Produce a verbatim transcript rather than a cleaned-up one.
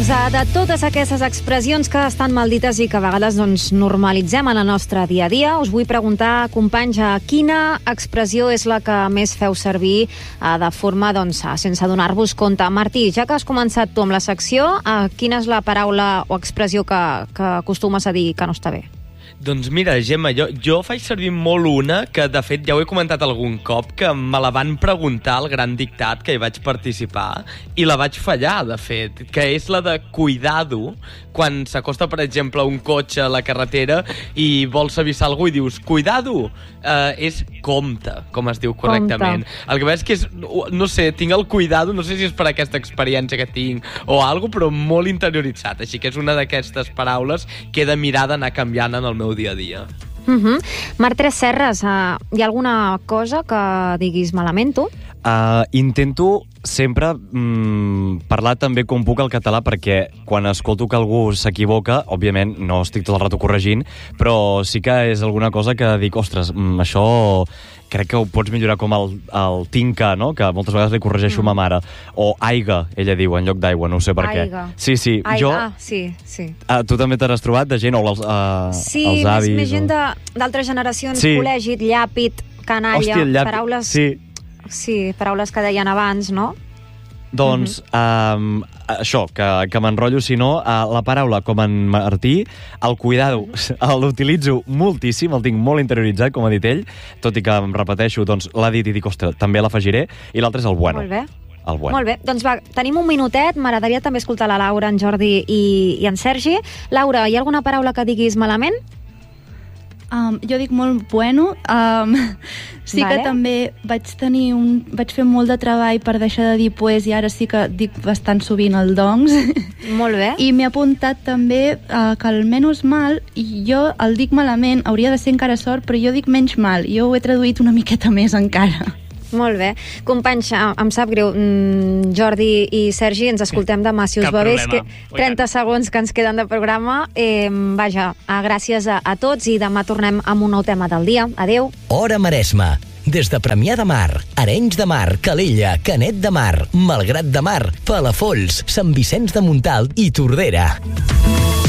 uh, de totes aquestes expressions que estan maldites i que a vegades doncs, normalitzem en el nostre dia a dia. Us vull preguntar, companys, uh, quina expressió és la que més feu servir uh, de forma doncs, uh, sense donar-vos compte? Martí, ja que has començat tu amb la secció, uh, quina és la paraula o expressió que, que acostumes a dir que no està bé? Doncs mira, Gemma, jo, jo faig servir molt una que, de fet, ja ho he comentat algun cop, que me la van preguntar al Gran Dictat, que hi vaig participar, i la vaig fallar, de fet, que és la de cuidado, quan s'acosta, per exemple, un cotxe a la carretera i vols avisar algú i dius, cuidado, eh, és compte, com es diu correctament. Compte. El que veig és que és, no sé, tinc el cuidado, no sé si és per aquesta experiència que tinc o alguna cosa, però molt interioritzat, així que és una d'aquestes paraules que he de mirar d'anar canviant en el meu dia a dia. Uh -huh. Marc Tres Serres, uh, hi ha alguna cosa que diguis malament, tu? Uh, intento sempre mm, parlar també com puc el català, perquè quan escolto que algú s'equivoca, òbviament no estic tot el rato corregint, però sí que és alguna cosa que dic, ostres, mm, això crec que ho pots millorar, com el, el tinca, no? Que moltes vegades li corregeixo mm. ma mare. O aiga, ella diu, en lloc d'aigua, no ho sé per aiga. què. Sí, sí, aiga. jo... Ah, sí, sí. Uh, tu també t'has trobat de gent, o els, uh, sí, els avis? Sí, més, més gent o... d'altres generacions, sí. col·legi, llàpid, canalla, Hòstia, llàpid. paraules... Sí. Sí, paraules que deien abans, no? Doncs, uh-huh. um, això, que, que m'enrotllo, si no, uh, la paraula, com en Martí, el cuidado, uh-huh. l'utilitzo moltíssim, el tinc molt interioritzat, com ha dit ell, tot i que em repeteixo, doncs l'ha dit i dic, ostres, també l'afegiré, i l'altre és el bueno. Molt bé. El bueno. Molt bé, doncs va, tenim un minutet, m'agradaria també escoltar la Laura, en Jordi i, i en Sergi. Laura, hi ha alguna paraula que diguis malament? Um, jo dic molt bueno. Um, sí vale. Que també vaig tenir un, vaig fer molt de treball per deixar de dir pues, i ara sí que dic bastant sovint el doncs. Molt bé. I m'he apuntat també uh, que el menys mal, i jo el dic malament, hauria de ser encara sort, però jo dic menys mal. Jo ho he traduït una miqueta més encara. Molt bé. Companys, em sap greu, Jordi i Sergi, ens escoltem demà, si us va bé, que trenta segons que ens queden de programa. Eh, vaja, gràcies a, a tots i demà tornem amb un nou tema del dia. Adeu. Hora Maresma. Des de Premià de Mar, Arenys de Mar, Calella, Canet de Mar, Malgrat de Mar, Palafolls, Sant Vicenç de Montalt i Tordera.